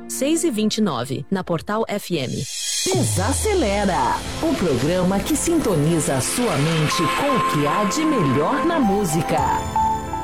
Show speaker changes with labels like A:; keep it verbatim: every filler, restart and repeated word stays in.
A: seis e vinte e nove, na Portal F M.
B: Desacelera, o programa que sintoniza a sua mente com o que há de melhor na música.